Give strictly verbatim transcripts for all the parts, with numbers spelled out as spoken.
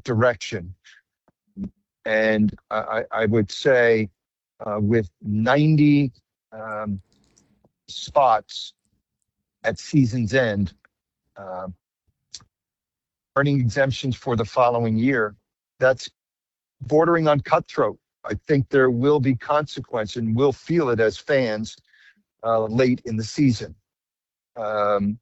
direction. And I, I would say uh, with ninety um, spots at season's end, uh, earning exemptions for the following year, that's bordering on cutthroat. I think there will be consequence, and we'll feel it as fans uh, late in the season. Um,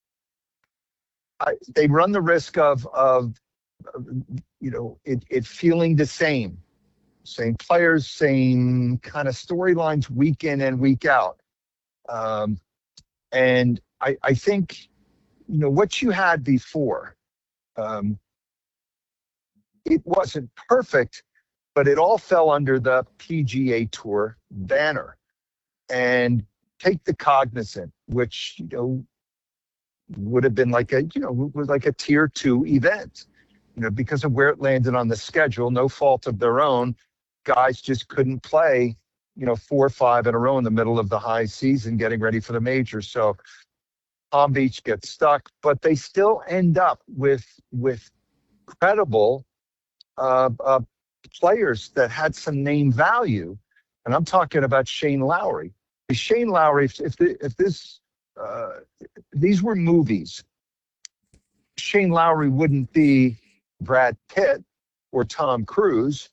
I, they run the risk of, of, of you know, it, it feeling the same, same players, same kind of storylines week in and week out. Um, and I, I think, you know, what you had before, um, it wasn't perfect, but it all fell under the P G A Tour banner. And take the Cognizant, which, you know, would have been like a, you know, was like a tier two event, you know, because of where it landed on the schedule, no fault of their own. Guys just couldn't play, you know, four or five in a row in the middle of the high season getting ready for the majors. So Palm Beach gets stuck, but they still end up with, with credible uh, uh, players that had some name value. And I'm talking about Shane Lowry. Shane Lowry, if, if, the, if this, uh, these were movies, Shane Lowry wouldn't be Brad Pitt or Tom Cruise,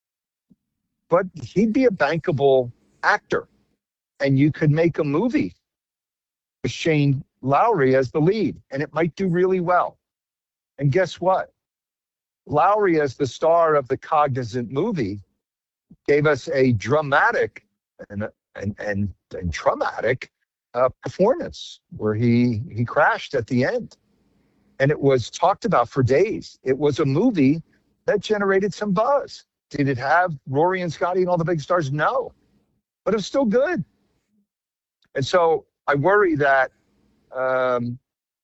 but he'd be a bankable actor. And you could make a movie with Shane Lowry as the lead, and it might do really well. And guess what? Lowry, as the star of the Cognizant movie, gave us a dramatic and and and, and traumatic uh, performance where he he crashed at the end, and it was talked about for days. It was a movie that generated some buzz. Did it have Rory and Scotty and all the big stars? No, but it was still good. And so I worry that um,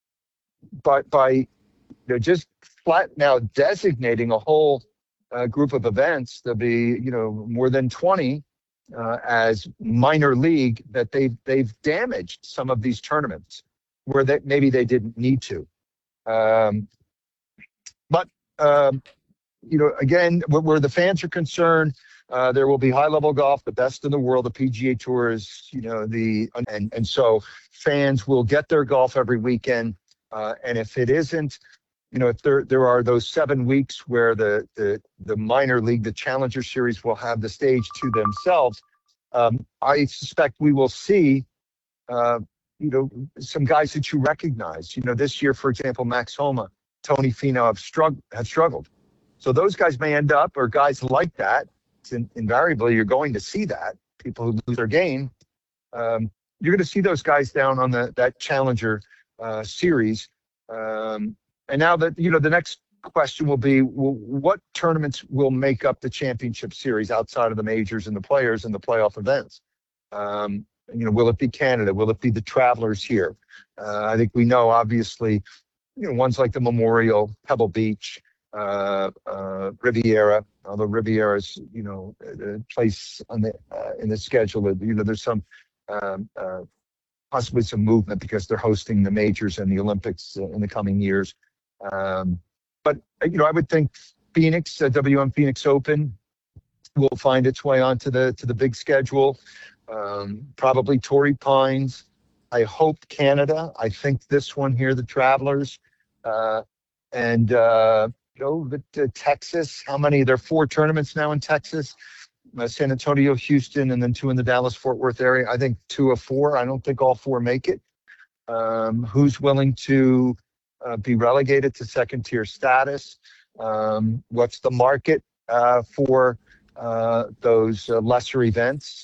by by you know, just flat now designating a whole uh, group of events, there'll be you know more than twenty uh, as minor league, that they've they've damaged some of these tournaments where that maybe they didn't need to. Um, but um, you know, again, where, where the fans are concerned, uh, there will be high-level golf, the best in the world. The P G A Tour is, you know, the and and so fans will get their golf every weekend. Uh, and if it isn't, you know, if there there are those seven weeks where the the the minor league, the Challenger Series, will have the stage to themselves, um, I suspect we will see, uh, you know, some guys that you recognize. You know, this year, for example, Max Homa, Tony Finau have struggled have struggled. So those guys may end up, or guys like that. In, invariably, you're going to see that people who lose their game. Um, you're going to see those guys down on the that Challenger uh, Series. Um, and now that you know, the next question will be, well, what tournaments will make up the championship series outside of the majors and the players and the playoff events? Um, you know, will it be Canada? Will it be the Travelers here? Uh, I think we know, obviously, you know, ones like the Memorial, Pebble Beach, uh, uh, Riviera. Although Riviera's, you know, a place on the uh, in the schedule, you know, there's some um, uh, possibly some movement because they're hosting the majors and the Olympics uh, in the coming years. Um, but you know, I would think Phoenix, uh, W M Phoenix Open, will find its way onto the to the big schedule. Um, probably Torrey Pines. I hope Canada. I think this one here, the Travelers, uh, and. Uh, You know, but, uh, Texas, how many? There are four tournaments now in Texas, uh, San Antonio, Houston, and then two in the Dallas-Fort Worth area. I think two of four. I don't think all four make it. Um, who's willing to uh, be relegated to second-tier status? Um, what's the market uh, for uh, those uh, lesser events?